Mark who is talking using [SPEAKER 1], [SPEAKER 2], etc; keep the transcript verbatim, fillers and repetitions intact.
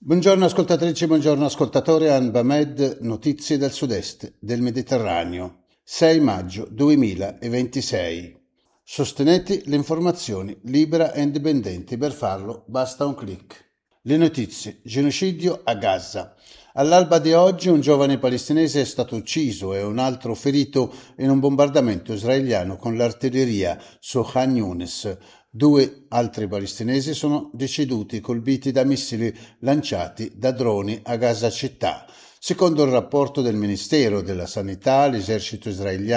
[SPEAKER 1] Buongiorno ascoltatrici, buongiorno ascoltatori. Anbamed, notizie dal sud-est del Mediterraneo, sei maggio duemilaventisei. Sostenete le informazioni libera e indipendenti, per farlo basta un clic. Le notizie: genocidio a Gaza. All'alba di oggi un giovane palestinese è stato ucciso e un altro ferito in un bombardamento israeliano con l'artiglieria su Khan Younis. Due altri palestinesi sono deceduti colpiti da missili lanciati da droni a Gaza città. Secondo il rapporto del Ministero della Sanità, l'esercito israeliano